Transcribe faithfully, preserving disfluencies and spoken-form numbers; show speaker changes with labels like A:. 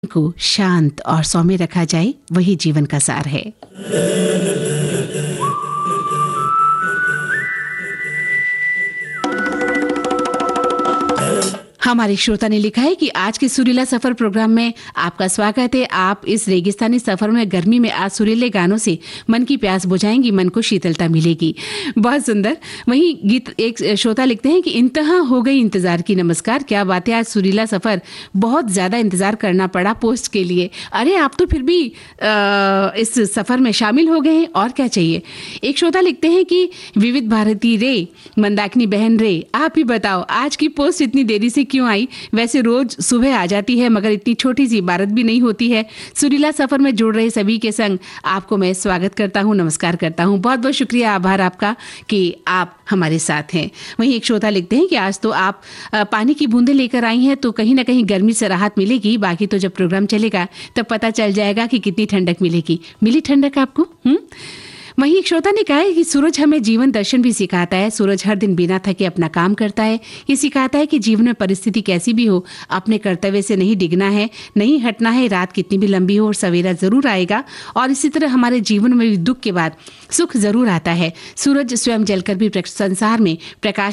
A: को शांत और सौम्य रखा जाए, वही जीवन का सार है। हमारे श्रोता ने लिखा है कि आज के सुरीला सफर प्रोग्राम में आपका स्वागत है। आप इस रेगिस्तानी सफर में गर्मी में आज सुरीले गानों से मन की प्यास बुझाएंगी, मन को शीतलता मिलेगी। बहुत सुंदर। वहीं गीत एक श्रोता लिखते हैं कि इंतहा हो गई इंतजार की, नमस्कार। क्या बात है, आज सुरीला सफर बहुत ज्यादा इंतजार करना पड़ा पोस्ट के लिए। अरे आप तो फिर भी आ, इस सफर में शामिल हो गए हैं, और क्या चाहिए। एक श्रोता लिखते हैं कि विविध भारती रे, मंदाकिनी बहन रे, आप ही बताओ आज की पोस्ट इतनी देरी से क्यों आई। वैसे रोज सुबह आ जाती है, मगर इतनी छोटी सी इबारत भी नहीं होती है। सुरीला सफर में जुड़ रहे सभी के संग आपको मैं स्वागत करता हूं, नमस्कार करता हूं। बहुत बहुत शुक्रिया, आभार आपका कि आप हमारे साथ हैं। वहीं एक श्रोता लिखते हैं कि आज तो आप पानी की बूंदें लेकर आई हैं, तो कहीं ना कहीं गर्मी से राहत मिलेगी। बाकी तो जब प्रोग्राम चलेगा तब पता चल जाएगा कि कितनी ठंडक मिलेगी। मिली ठंडक आपको? हम्म वहीं एक श्रोता ने कहा है कि सूरज हमें जीवन दर्शन भी सिखाता है। सूरज हर दिन बिना थके अपना काम करता है। ये सिखाता है कि जीवन में परिस्थिति कैसी भी हो, अपने कर्तव्य से नहीं डिगना है, नहीं हटना है। रात कितनी भी लंबी हो और सवेरा जरूर आएगा। और इसी तरह हमारे जीवन में भी दुख के बाद सुख जरूर आता है। सूरज स्वयं जलकर भी संसार में प्रकाश